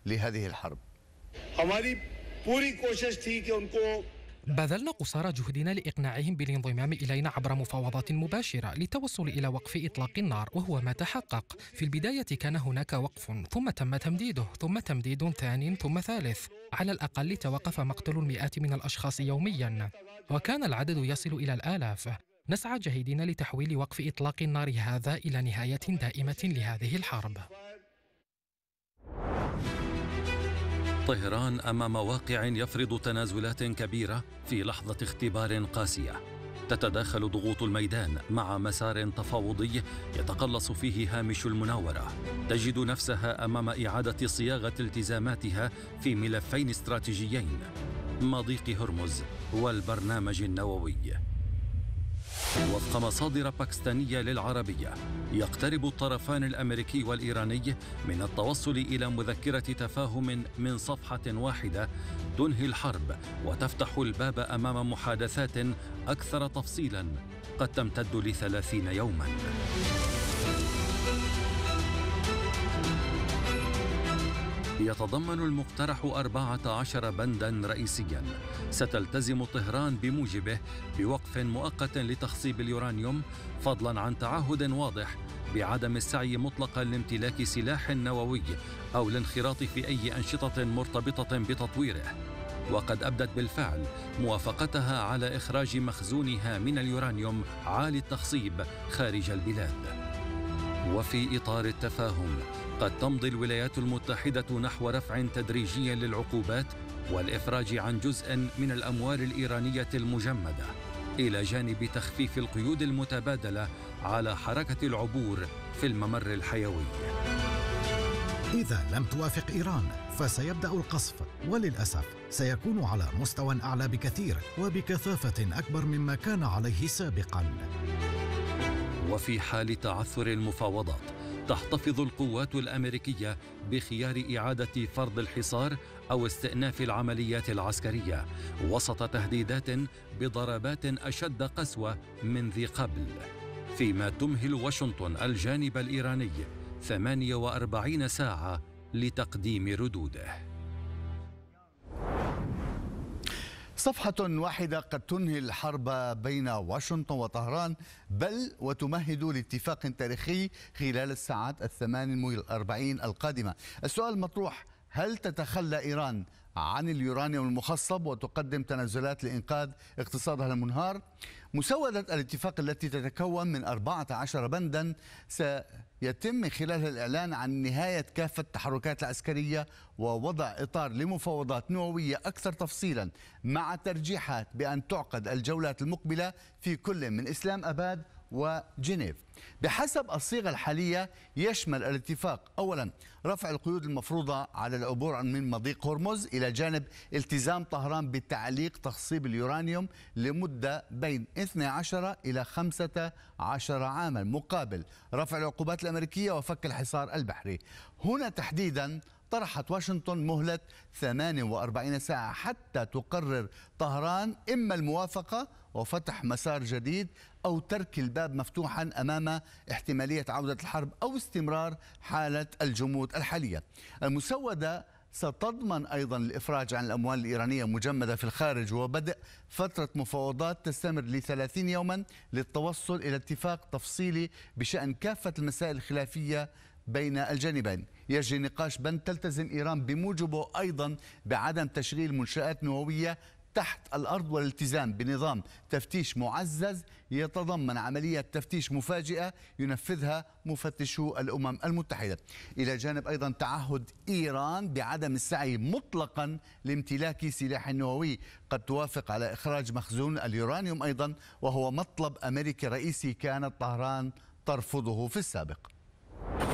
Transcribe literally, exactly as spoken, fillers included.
لهذه الحرب. بذلنا قصارى جهدنا لإقناعهم بالانضمام إلينا عبر مفاوضات مباشرة للتوصل إلى وقف إطلاق النار، وهو ما تحقق. في البداية كان هناك وقف، ثم تم تمديده، ثم تمديد ثاني، ثم ثالث. على الأقل توقف مقتل المئات من الأشخاص يوميا، وكان العدد يصل إلى الآلاف. نسعى جاهدين لتحويل وقف إطلاق النار هذا إلى نهاية دائمة لهذه الحرب. طهران أمام واقع يفرض تنازلات كبيرة في لحظة اختبار قاسية. تتداخل ضغوط الميدان مع مسار تفاوضي يتقلص فيه هامش المناورة. تجد نفسها أمام إعادة صياغة التزاماتها في ملفين استراتيجيين: مضيق هرمز والبرنامج النووي. وفق مصادر باكستانية للعربية، يقترب الطرفان الأمريكي والإيراني من التوصل إلى مذكرة تفاهم من صفحة واحدة تنهي الحرب وتفتح الباب أمام محادثات أكثر تفصيلا قد تمتد لثلاثين يوما. يتضمن المقترح أربعة عشر بندا رئيسيا ستلتزم طهران بموجبه بوقف مؤقت لتخصيب اليورانيوم، فضلا عن تعهد واضح بعدم السعي مطلقا لامتلاك سلاح نووي أو الانخراط في أي أنشطة مرتبطة بتطويره. وقد أبدت بالفعل موافقتها على إخراج مخزونها من اليورانيوم عالي التخصيب خارج البلاد. وفي إطار التفاهم قد تمضي الولايات المتحدة نحو رفع تدريجي للعقوبات والإفراج عن جزء من الأموال الإيرانية المجمدة، إلى جانب تخفيف القيود المتبادلة على حركة العبور في الممر الحيوي. إذا لم توافق إيران فسيبدأ القصف، وللأسف سيكون على مستوى أعلى بكثير وبكثافة أكبر مما كان عليه سابقاً. وفي حال تعثر المفاوضات تحتفظ القوات الأمريكية بخيار إعادة فرض الحصار أو استئناف العمليات العسكرية وسط تهديدات بضربات أشد قسوة من ذي قبل، فيما تمهل واشنطن الجانب الإيراني ثمانية وأربعين ساعة لتقديم ردوده. صفحة واحدة قد تنهي الحرب بين واشنطن وطهران، بل وتمهد لاتفاق تاريخي خلال الساعات الثمان والأربعين القادمة. السؤال المطروح: هل تتخلى إيران عن اليورانيوم المخصب وتقدم تنازلات لإنقاذ اقتصادها المنهار؟ مسودة الاتفاق التي تتكون من أربعة عشر بندا سيتم من خلالها الإعلان عن نهاية كافة التحركات العسكرية ووضع إطار لمفاوضات نووية أكثر تفصيلا، مع ترجيحات بأن تعقد الجولات المقبلة في كل من إسلام أباد وجنيف. بحسب الصيغة الحالية يشمل الاتفاق أولا رفع القيود المفروضة على العبور من مضيق هرمز، إلى جانب التزام طهران بتعليق تخصيب اليورانيوم لمدة بين اثني عشر إلى خمسة عشر عاما، مقابل رفع العقوبات الأمريكية وفك الحصار البحري. هنا تحديدا طرحت واشنطن مهلة ثمانية وأربعين ساعة حتى تقرر طهران إما الموافقة وفتح مسار جديد أو ترك الباب مفتوحا أمام احتمالية عودة الحرب أو استمرار حالة الجمود الحالية. المسودة ستضمن أيضا الإفراج عن الأموال الإيرانية مجمدة في الخارج وبدء فترة مفاوضات تستمر لثلاثين يوما للتوصل إلى اتفاق تفصيلي بشأن كافة المسائل الخلافية بين الجانبين. يجري نقاش بند تلتزم إيران بموجبه أيضا بعدم تشغيل منشآت نووية تحت الأرض والالتزام بنظام تفتيش معزز يتضمن عملية تفتيش مفاجئة ينفذها مفتشو الأمم المتحدة، إلى جانب أيضا تعهد إيران بعدم السعي مطلقا لامتلاك سلاح نووي. قد توافق على إخراج مخزون اليورانيوم أيضا، وهو مطلب أمريكي رئيسي كانت طهران ترفضه في السابق.